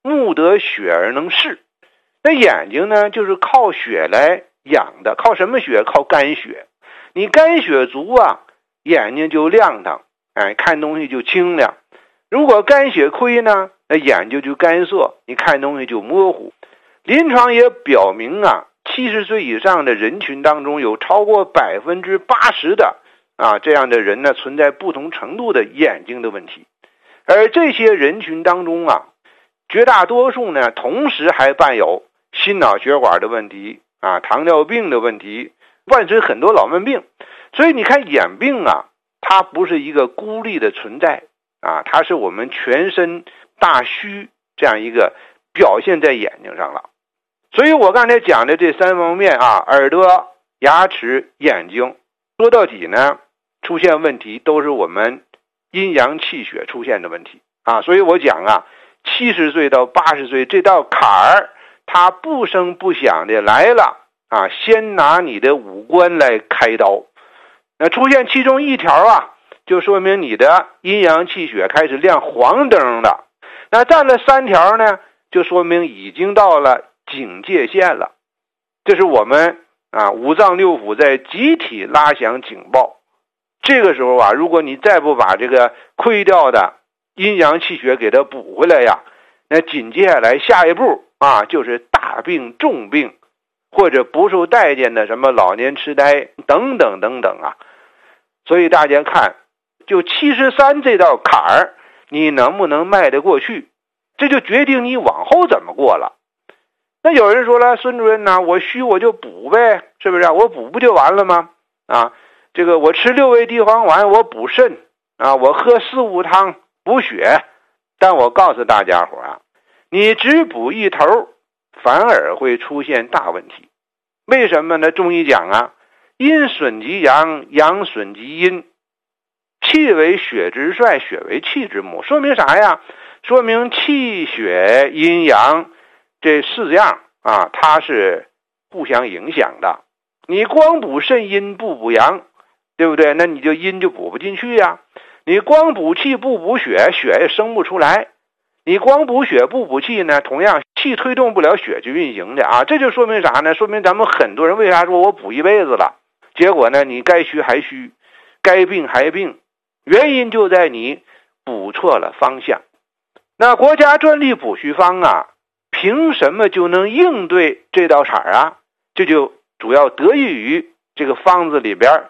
目得血而能视。那眼睛呢，就是靠血来养的，靠什么血？靠肝血。你肝血足啊，眼睛就亮堂，看东西就清亮。如果肝血亏呢，那眼睛就干涩，你看东西就模糊。临床也表明啊，70岁以上的人群当中，有超过80%的这样的人呢，存在不同程度的眼睛的问题。而这些人群当中啊，绝大多数呢，同时还伴有心脑血管的问题糖尿病的问题，伴随很多老慢病。所以你看眼病啊，它不是一个孤立的存在它是我们全身大虚这样一个表现在眼睛上了。所以我刚才讲的这3方面耳朵、牙齿、眼睛，说到底呢，出现问题都是我们阴阳气血出现的问题所以我讲70岁到80岁这道坎儿，它不声不响的来了先拿你的五官来开刀。那出现其中一条就说明你的阴阳气血开始亮黄灯了。那占了3条呢，就说明已经到了警戒线了。这是我们五脏六腑在集体拉响警报。这个时候如果你再不把这个亏掉的阴阳气血给它补回来那紧接下来下一步就是大病重病，或者不受待见的什么老年痴呆等等等等所以大家看，就73这道坎儿，你能不能迈得过去，这就决定你往后怎么过了。那有人说了，孙主任我虚我就补呗，是不是我补不就完了吗？这个我吃6味地黄丸我补肾我喝4物汤补血。但我告诉大家伙你只补一头，反而会出现大问题。为什么呢？中医讲阴损及阳，阳损及阴，气为血之帅，血为气之母。说明啥呀？说明气血阴阳这4样它是互相影响的。你光补肾阴不补阳，对不对？那你就阴就补不进去你光补气不补血，血也生不出来。你光补血不补气呢，同样气推动不了血去运行的这就说明啥呢？说明咱们很多人为啥说我补一辈子了，结果呢你该虚还虚，该病还病，原因就在你补错了方向。那国家专利补虚方凭什么就能应对这道坎这就主要得益于这个方子里边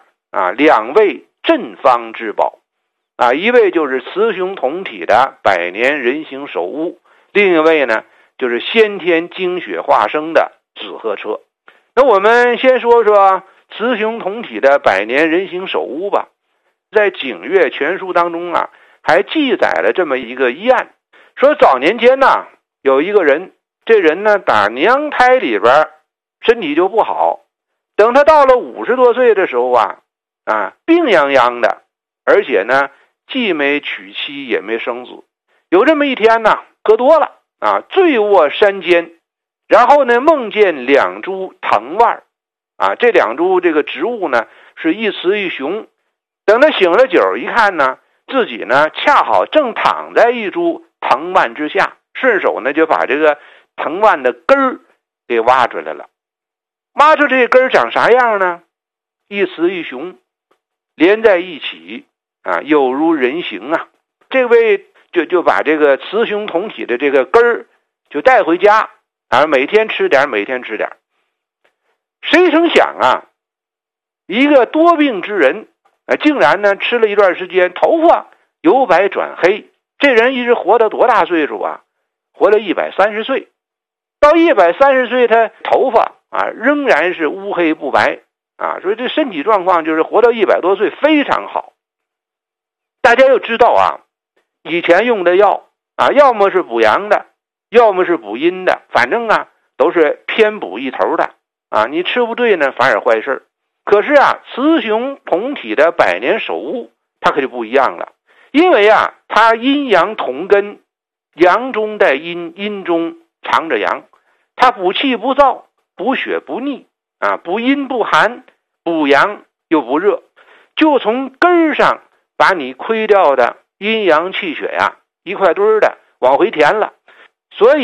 2味镇方之宝一味就是雌雄同体的百年人形首乌，另一位呢就是先天精血化生的紫河车。那我们先说说雌雄同体的百年人形首乌吧。在《景岳全书》当中还记载了这么一个医案，说早年间有一个人，这人呢打娘胎里边身体就不好，等他到了50多岁的时候病殃殃的，而且呢既没娶妻也没生子。有这么一天喝多了醉卧山间，然后呢梦见2株藤蔓这2株这个植物呢是一雌一雄。等他醒了酒一看呢，自己呢恰好正躺在一株藤蔓之下，顺手呢就把这个藤蔓的根儿给挖出来了。挖出这根儿长啥样呢？一雌一雄连在一起有如人形这位就把这个雌雄同体的这个根儿就带回家每天吃点每天吃点。谁成想一个多病之人竟然呢吃了一段时间，头发由白转黑。这人一直活到多大岁数活了130岁。到130岁他头发仍然是乌黑不白所以这身体状况就是活到100多岁非常好。大家要知道以前用的药要么是补阳的，要么是补阴的，反正都是偏补一头的你吃不对呢反而坏事。可是雌雄同体的百年首乌它可就不一样了，因为它阴阳同根，阳中带阴，阴中藏着阳，它补气不燥，补血不腻补阴不寒，补阳又不热，就从根儿上把你亏掉的阴阳气血一块堆的往回填了。所以